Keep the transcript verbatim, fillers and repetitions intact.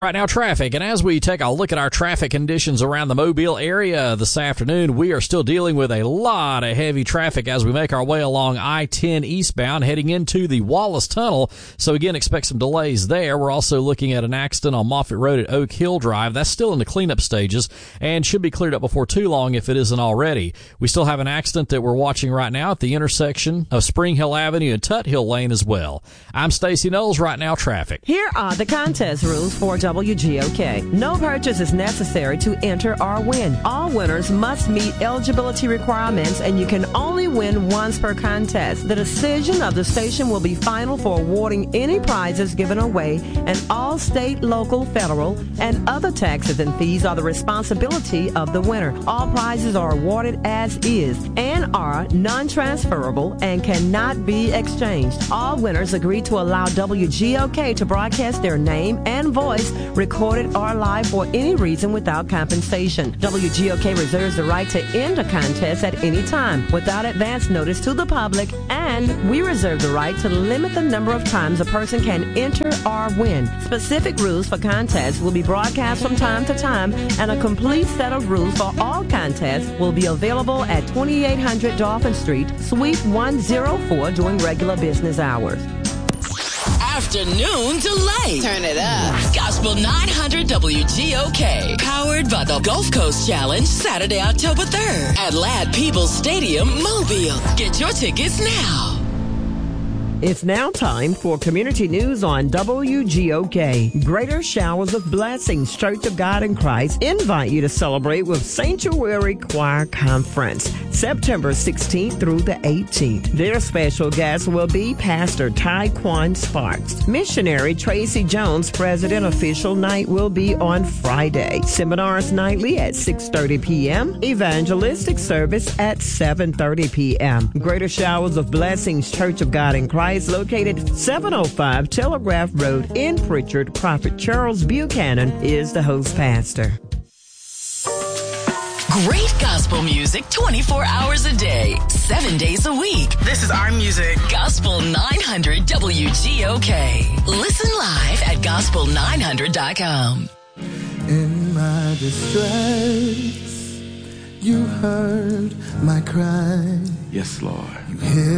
Right now, traffic. And as we take a look at our traffic conditions around the Mobile area this afternoon, we are still dealing with a lot of heavy traffic as we make our way along I ten eastbound heading into the Wallace Tunnel. So again, expect some delays there. We're also looking at an accident on Moffett Road at Oak Hill Drive. That's still in the cleanup stages and should be cleared up before too long if it isn't already. We still have an accident that we're watching right now at the intersection of Spring Hill Avenue and Tut Hill Lane as well. I'm Stacey Knowles. Right now, traffic. Here are the contest rules for W G O K. No purchase is necessary to enter or win. All winners must meet eligibility requirements, and you can only win once per contest. The decision of the station will be final for awarding any prizes given away, and all state, local, federal, and other taxes and fees are the responsibility of the winner. All prizes are awarded as is and are non-transferable and cannot be exchanged. All winners agree to allow W G O K to broadcast their name and voice recorded or live for any reason without compensation. W G O K reserves the right to end a contest at any time without advance notice to the public, and we reserve the right to limit the number of times a person can enter or win. Specific rules for contests will be broadcast from time to time, and a complete set of rules for all contests will be available at twenty-eight hundred Dolphin Street, Suite one oh four during regular business hours. Afternoon Delay. Turn it up. Gospel nine hundred W G O K. Powered by the Gulf Coast Challenge, Saturday, October third at Ladd Peoples Stadium, Mobile. Get your tickets now. It's now time for community news on W G O K. Greater Showers of Blessings Church of God in Christ invite you to celebrate with Sanctuary Choir Conference, September sixteenth through the eighteenth. Their special guest will be Pastor Tyquan Sparks. Missionary Tracy Jones' President Official Night will be on Friday. Seminars nightly at six thirty p.m. Evangelistic service at seven thirty p.m. Greater Showers of Blessings Church of God in Christ, located seven oh five Telegraph Road in Pritchard. Prophet Charles Buchanan is the host pastor. Great gospel music twenty-four hours a day, seven days a week. This is our music. Gospel nine hundred W G O K. Listen live at gospel nine hundred dot com. In my distress, you heard my cry. Yes, Lord. You hear